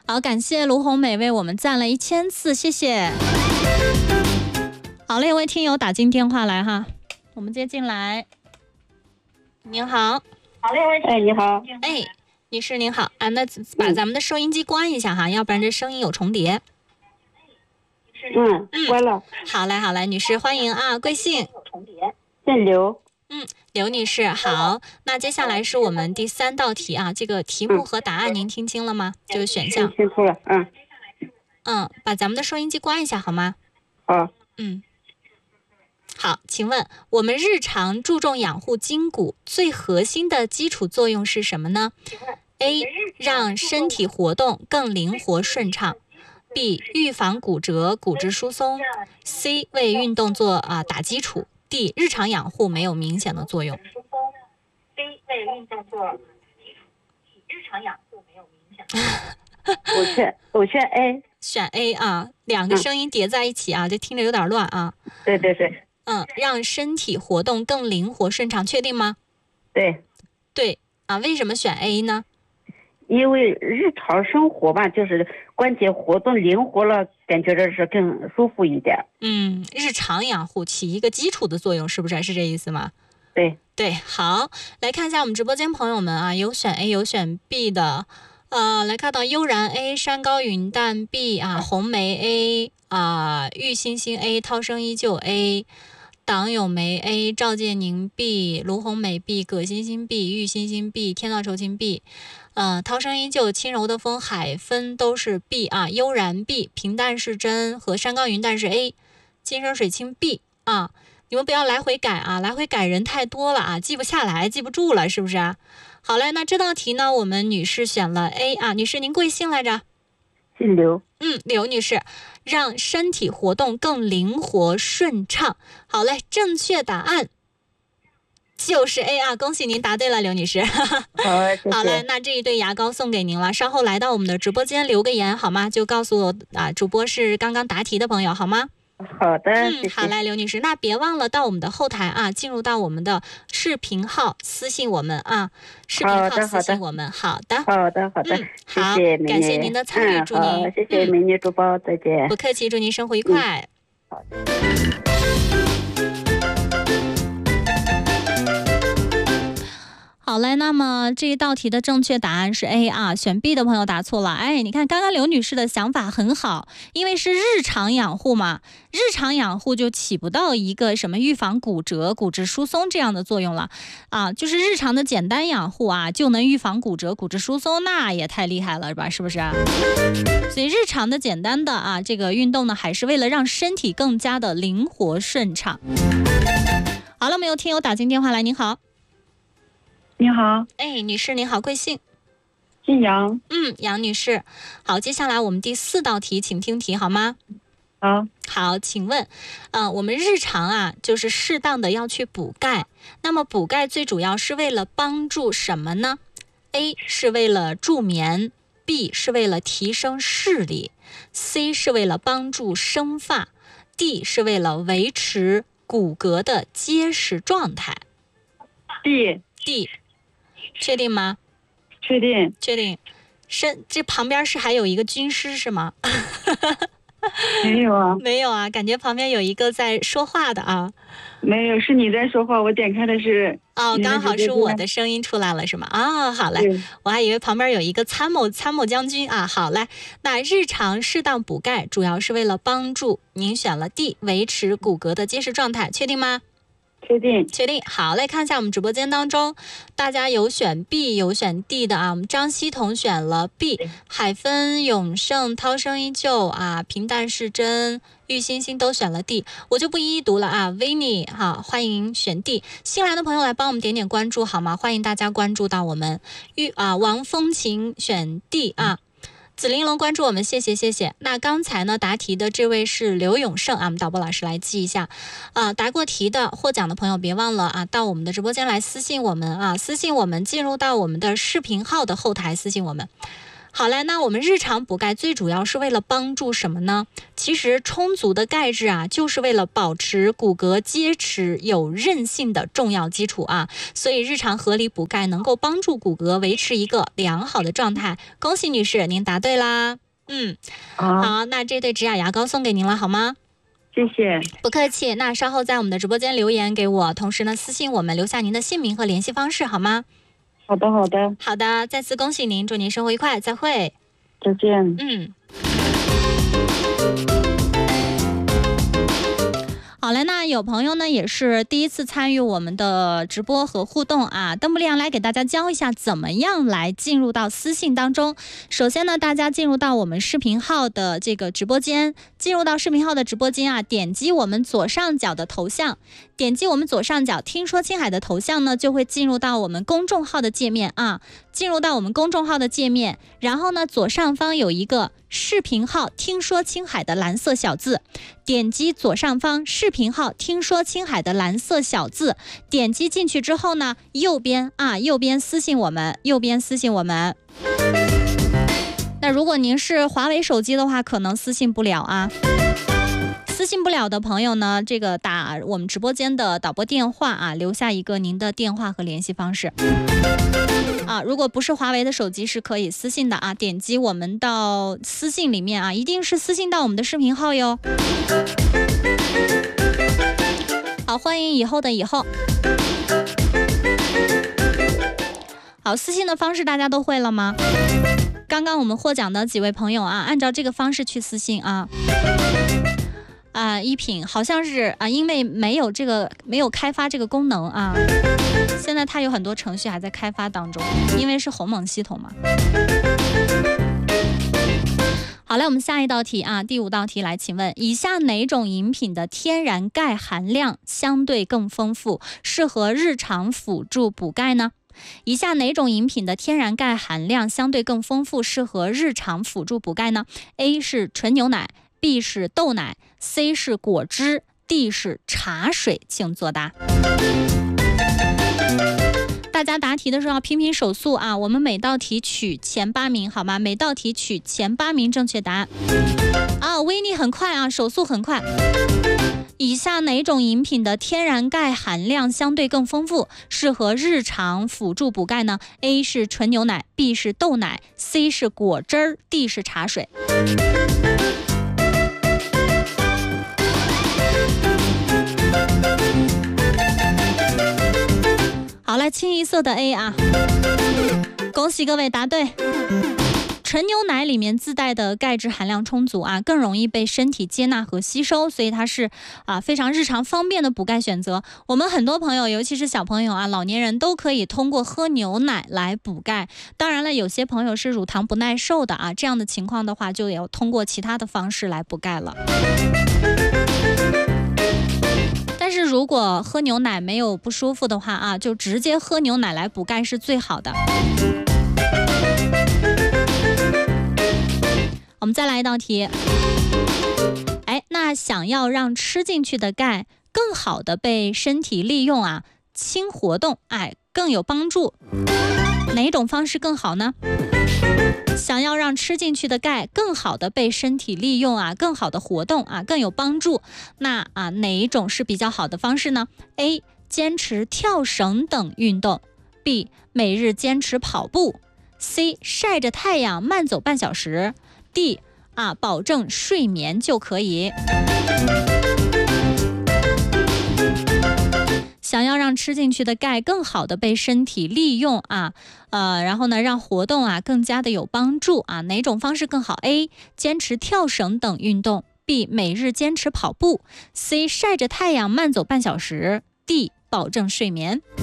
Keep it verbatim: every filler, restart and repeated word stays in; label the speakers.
Speaker 1: 好，感谢卢红美为我们赞了一千次，谢谢。好嘞，有位听友打进电话来哈，我们接进来。您好。
Speaker 2: 好嘞，哎，你好。
Speaker 1: 哎，女士您好啊，那把咱们的收音机关一下哈，嗯、要不然这声音有重叠。
Speaker 2: 嗯，关了。
Speaker 1: 好嘞，好嘞，女士欢迎啊，贵姓？
Speaker 2: 姓刘。
Speaker 1: 嗯，刘女士好。那接下来是我们第三道题啊，这个题目和答案您听清了吗？嗯、就是选项。
Speaker 2: 听清了，嗯。
Speaker 1: 嗯，把咱们的收音机关一下好吗？
Speaker 2: 好。
Speaker 1: 嗯。好，请问我们日常注重养护筋骨最核心的基础作用是什么呢？ A. 让身体活动更灵活顺畅。B. 预防骨折、骨质疏松。C. 为运动做啊、呃、打基础。D. 日常养护没有明显的作用。
Speaker 2: C. 为运动做基础，日常养护没有明显的作用。我选我选 A。
Speaker 1: 选 A 啊，两个声音叠在一起啊，嗯、这听着有点乱啊。
Speaker 2: 对对对。
Speaker 1: 嗯，让身体活动更灵活顺畅，确定吗？
Speaker 2: 对。
Speaker 1: 对啊，为什么选 A 呢？
Speaker 2: 因为日常生活吧，就是关节活动灵活了，感觉这是更舒服一点。
Speaker 1: 嗯，日常养护起一个基础的作用，是不是？是这意思吗？
Speaker 2: 对
Speaker 1: 对，好，来看一下我们直播间朋友们啊，有选 A 有选 B 的，呃，来看到悠然 A、山高云淡 B 啊，红梅 A 啊，玉星星 A、涛声依旧 A。党咏梅 A、赵建宁 B、卢红美 B、葛欣欣 B、玉欣欣 B、天道酬勤 B、呃，涛声依旧、轻柔的风、海芬都是 B 啊，悠然 B、平淡是真和山高云淡是 A、金生水清 B 啊，你们不要来回改啊，来回改人太多了啊，记不下来，记不住了，是不是啊？好嘞，那这道题呢，我们女士选了 A 啊，女士您贵姓来着？
Speaker 2: 姓刘。
Speaker 1: 嗯，刘女士，让身体活动更灵活顺畅。好嘞，正确答案就是 A 啊，恭喜您答对了，刘女士。
Speaker 2: 好，谢谢。
Speaker 1: 好嘞，那这一对牙膏送给您了。稍后来到我们的直播间留个言好吗？就告诉我啊，主播是刚刚答题的朋友好吗？
Speaker 2: 好的，
Speaker 1: 嗯，
Speaker 2: 谢谢。
Speaker 1: 好嘞，刘女士，那别忘了到我们的后台啊，进入到我们的视频号私信我们啊，视频号私信我们。好的，
Speaker 2: 好的，好的，
Speaker 1: 嗯、好，
Speaker 2: 谢谢美女，
Speaker 1: 感谢您的参与，
Speaker 2: 嗯、
Speaker 1: 祝您，
Speaker 2: 好，谢谢美女主播，再见。
Speaker 1: 不客气，祝您生活愉快。
Speaker 2: 嗯、好。
Speaker 1: 好嘞，那么这一道题的正确答案是 A 啊，选 B 的朋友答错了。哎，你看刚刚刘女士的想法很好，因为是日常养护嘛，日常养护就起不到一个什么预防骨折、骨质疏松这样的作用了啊，就是日常的简单养护啊，就能预防骨折、骨质疏松，那也太厉害了吧，是不是啊？所以日常的简单的啊，这个运动呢，还是为了让身体更加的灵活顺畅。好了，没有听友打进电话来，您好。
Speaker 3: 你好，
Speaker 1: 哎，女士您好，贵姓？
Speaker 3: 姓杨。
Speaker 1: 嗯，杨女士。好，接下来我们第四道题，请听题好吗？
Speaker 3: 好。
Speaker 1: 好，请问，呃，我们日常啊，就是适当的要去补钙。那么补钙最主要是为了帮助什么呢 ？A 是为了助眠 ，B 是为了提升视力 ，C 是为了帮助生发 ，D 是为了维持骨骼的结实状态。
Speaker 3: D
Speaker 1: D。确定吗？
Speaker 3: 确定。
Speaker 1: 确定。身这旁边是还有一个军师是吗？
Speaker 3: 没有啊。
Speaker 1: 没有啊，感觉旁边有一个在说话的啊。
Speaker 3: 没有，是你在说话，我点开的是。
Speaker 1: 哦，刚好是我的声音出来了是吗？啊、哦，好嘞，我还以为旁边有一个参谋参谋将军啊。好嘞，那日常适当补钙主要是为了帮助您选了 D， 维持骨骼的结实状态，确定吗？
Speaker 3: 确定。
Speaker 1: 确定。好，来看一下我们直播间当中，大家有选 B 有选 D 的啊。我们张希彤选了 B， 海芬、永盛、涛声依旧啊，平淡是真、玉欣欣都选了 D， 我就不一一读了啊。Vinny 哈，欢迎选 D， 新来的朋友来帮我们点点关注好吗？欢迎大家关注到我们玉啊，王风琴选 D 啊。紫玲珑关注我们，谢谢谢谢。那刚才呢答题的这位是刘永胜啊，我们导播老师来记一下啊，答过题的获奖的朋友别忘了啊，到我们的直播间来私信我们啊，私信我们进入到我们的视频号的后台私信我们。好嘞，那我们日常补钙最主要是为了帮助什么呢？ 其实充足的钙质啊，就是为了保持骨骼结实有韧性的重要基础啊，所以日常合理补钙能够帮助骨骼维持一个良好的状态。恭喜女士，您答对啦。嗯，
Speaker 3: 好，
Speaker 1: 好，那这对植雅牙膏送给您了，好吗？
Speaker 3: 谢谢。
Speaker 1: 不客气。那稍后在我们的直播间留言给我，同时呢私信我们留下您的姓名和联系方式，好吗？
Speaker 3: 好的，好的，
Speaker 1: 好的，再次恭喜您，祝您生活愉快，再会。
Speaker 3: 再见。
Speaker 1: 嗯。好嘞，那有朋友呢也是第一次参与我们的直播和互动啊，邓布利昂来给大家教一下怎么样来进入到私信当中。首先呢，大家进入到我们视频号的这个直播间，进入到视频号的直播间啊，点击我们左上角的头像，点击我们左上角听说青海的头像呢，就会进入到我们公众号的界面啊，进入到我们公众号的界面，然后呢左上方有一个视频号听说青海的蓝色小字，点击左上方视频号听说青海的蓝色小字，点击进去之后呢，右边啊右边私信我们，右边私信我们。那如果您是华为手机的话，可能私信不了啊。私信不了的朋友呢，这个打我们直播间的导播电话啊，留下一个您的电话和联系方式啊。如果不是华为的手机是可以私信的啊，点击我们到私信里面啊，一定是私信到我们的视频号哟。好，欢迎以后的以后。好，私信的方式大家都会了吗？刚刚我们获奖的几位朋友啊，按照这个方式去私信啊。啊，一品好像是啊，因为没有这个没有开发这个功能啊，现在它有很多程序还在开发当中，因为是鸿蒙系统嘛。好嘞，我们下一道题啊，第五道题来，请问以下哪种饮品的天然钙含量相对更丰富，适合日常辅助补钙呢？以下哪种饮品的天然钙含量相对更丰富，适合日常辅助补钙呢？ A 是纯牛奶， B 是豆奶， C 是果汁， D 是茶水，请作答。大家答题的时候要拼拼手速啊，我们每道题取前八名好吗？每道题取前八名正确答案啊。维尼很快啊，手速很快。以下哪种饮品的天然钙含量相对更丰富，适合日常辅助补钙呢？ A 是纯牛奶， B 是豆奶， C 是果汁， D 是茶水。好来，清一色的 A 啊，恭喜各位答对。纯牛奶里面自带的钙质含量充足啊，更容易被身体接纳和吸收，所以它是啊非常日常方便的补钙选择。我们很多朋友，尤其是小朋友啊、老年人都可以通过喝牛奶来补钙。当然了，有些朋友是乳糖不耐受的啊，这样的情况的话，就要通过其他的方式来补钙了。但是如果喝牛奶没有不舒服的话啊，就直接喝牛奶来补钙是最好的。我们再来一道题，哎，那想要让吃进去的钙更好的被身体利用啊，轻活动，哎，更有帮助，哪种方式更好呢？想要让吃进去的钙更好的被身体利用啊，更好的活动啊，更有帮助，那啊哪一种是比较好的方式呢？ A 坚持跳绳等运动， B 每日坚持跑步， C 晒着太阳慢走半小时， D 啊保证睡眠就可以。想要让吃进去的钙更好的被身体利用啊，呃，然后呢，让活动啊更加的有帮助啊，哪种方式更好 ？A 坚持跳绳等运动， B 每日坚持跑步， C 晒着太阳慢走半小时， D 保证睡眠。